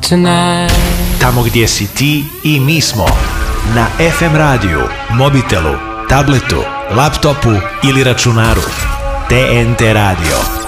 tonight. Tamo gdje si ti i mi smo. Na FM radiju, mobitelu, tabletu, laptopu ili računaru. TNT radio.